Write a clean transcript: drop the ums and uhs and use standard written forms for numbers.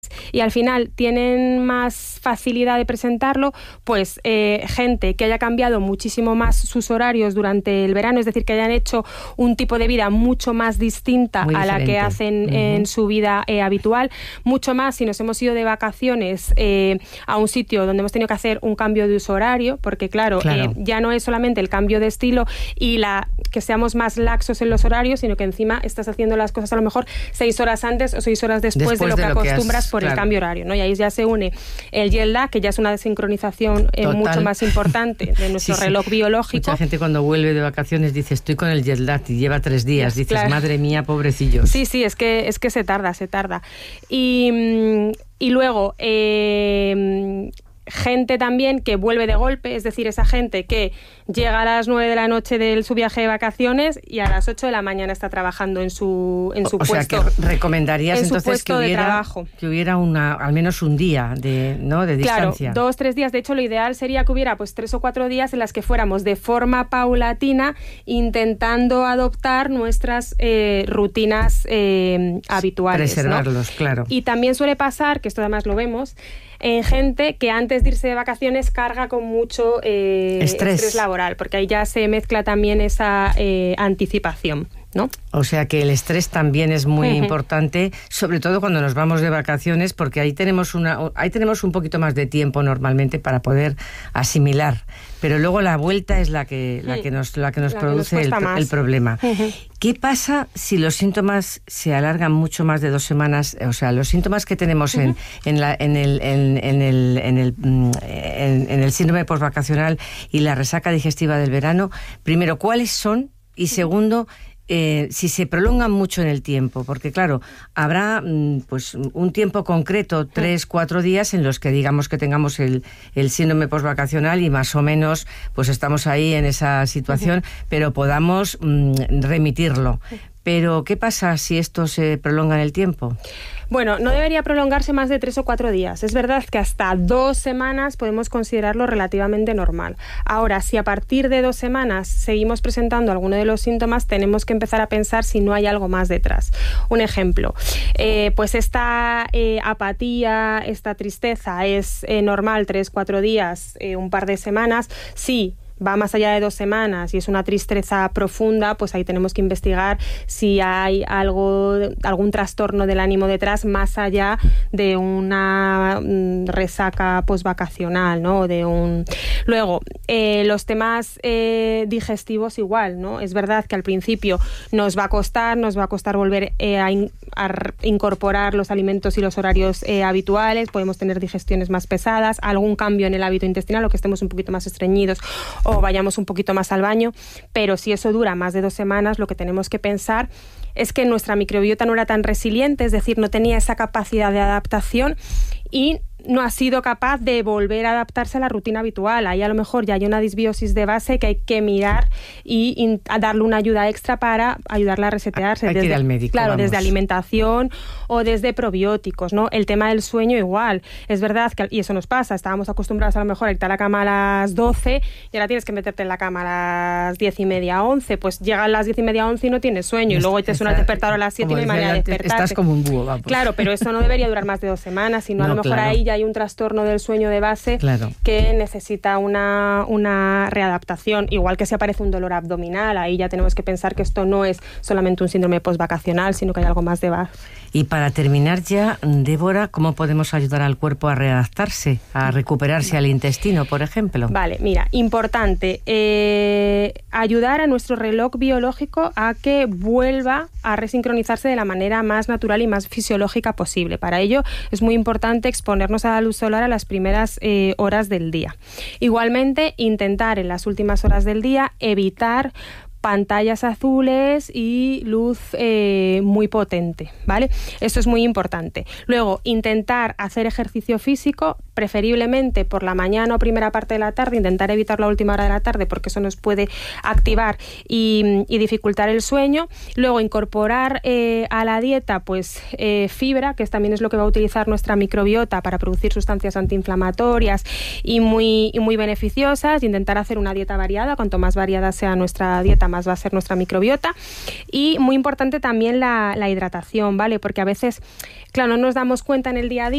y al final tienen más facilidad de presentarlo, pues gente que haya cambiado muchísimo más sus horarios durante el verano, es decir, que hayan hecho un tipo de vida mucho más distinta a la que hacen en su vida habitual, mucho más si nos hemos ido de vacaciones a un sitio donde hemos tenido que hacer un cambio de uso horario, porque claro. Ya no es solamente el cambio de estilo y que seamos más laxos en los horarios, sino que encima estás haciendo las cosas a lo mejor 6 horas antes o 6 horas después de lo que acostumbras por el cambio horario, ¿no? Y ahí ya se une el jet lag, que ya es una desincronización mucho más importante de nuestro reloj biológico. Mucha gente cuando vuelve de vacaciones dice, estoy con el jet lag, y lleva 3 días. Dices, madre mía, pobrecillos. Sí, es que se tarda. Y luego, gente también que vuelve de golpe, es decir, esa gente que llega a las 9 de la noche de su viaje de vacaciones y a las 8 de la mañana está trabajando en su puesto. O sea, que recomendarías entonces que hubiera al menos un día de distancia. Claro, 2-3 días. De hecho, lo ideal sería que hubiera pues 3 o 4 días en las que fuéramos de forma paulatina intentando adoptar nuestras rutinas habituales. Preservarlos, ¿no? Claro. Y también suele pasar, que esto además lo vemos, en gente que antes de irse de vacaciones carga con mucho estrés laboral, porque ahí ya se mezcla también esa anticipación, ¿no? O sea que el estrés también es muy importante, sobre todo cuando nos vamos de vacaciones, porque ahí tenemos un poquito más de tiempo normalmente para poder asimilar, pero luego la vuelta es la que nos produce el problema. ¿Qué pasa si los síntomas se alargan mucho más de 2 semanas? O sea, los síntomas que tenemos en el síndrome postvacacional y la resaca digestiva del verano, primero, ¿cuáles son? Y segundo, si se prolongan mucho en el tiempo, porque claro, habrá pues un tiempo concreto, 3-4 días en los que digamos que tengamos el síndrome postvacacional y más o menos pues estamos ahí en esa situación, pero podamos remitirlo. Pero, ¿qué pasa si esto se prolonga en el tiempo? Bueno, no debería prolongarse más de 3 o 4 días. Es verdad que hasta 2 semanas podemos considerarlo relativamente normal. Ahora, si a partir de 2 semanas seguimos presentando alguno de los síntomas, tenemos que empezar a pensar si no hay algo más detrás. Un ejemplo, pues esta apatía, esta tristeza es normal 3-4 días, un par de semanas. Sí, va más allá de 2 semanas y es una tristeza profunda, pues ahí tenemos que investigar si hay algún trastorno del ánimo detrás más allá de una resaca postvacacional, ¿no? Luego, los temas digestivos igual, ¿no? Es verdad que al principio nos va a costar volver a incorporar los alimentos y los horarios habituales, podemos tener digestiones más pesadas, algún cambio en el hábito intestinal o que estemos un poquito más estreñidos o vayamos un poquito más al baño, pero si eso dura más de 2 semanas, lo que tenemos que pensar es que nuestra microbiota no era tan resiliente, es decir, no tenía esa capacidad de adaptación y no ha sido capaz de volver a adaptarse a la rutina habitual. Ahí a lo mejor ya hay una disbiosis de base que hay que mirar y a darle una ayuda extra para ayudarla a resetearse. Hay que ir al médico. Claro, vamos. Desde alimentación o desde probióticos, ¿no? El tema del sueño igual. Es verdad que, y eso nos pasa, estábamos acostumbrados a lo mejor a irte a la cama a las 12 y ahora tienes que meterte en la cama a las 10:30, 11. Pues llegan las 10:30, 11 y no tienes sueño y luego te suena el despertador a las 7 y no hay manera de despertarte. Estás como un búho, vamos. Claro, pero eso no debería durar más de 2 semanas, sino a lo mejor ahí ya hay un trastorno del sueño de base que necesita una readaptación. Igual que si aparece un dolor abdominal, ahí ya tenemos que pensar que esto no es solamente un síndrome postvacacional, sino que hay algo más de base. Y para terminar ya, Débora, ¿cómo podemos ayudar al cuerpo a readaptarse, a recuperarse al intestino, por ejemplo? Vale, mira, importante, ayudar a nuestro reloj biológico a que vuelva a resincronizarse de la manera más natural y más fisiológica posible. Para ello es muy importante exponernos a la luz solar a las primeras horas del día. Igualmente, intentar en las últimas horas del día evitar pantallas azules y luz muy potente, ¿vale? Esto es muy importante. Luego, intentar hacer ejercicio físico, preferiblemente por la mañana o primera parte de la tarde, intentar evitar la última hora de la tarde porque eso nos puede activar y dificultar el sueño. Luego, incorporar a la dieta pues fibra, que también es lo que va a utilizar nuestra microbiota para producir sustancias antiinflamatorias y muy beneficiosas. Intentar hacer una dieta variada. Cuanto más variada sea nuestra dieta, más va a ser nuestra microbiota. Y muy importante también la hidratación, ¿vale? Porque a veces, claro, no nos damos cuenta en el día a día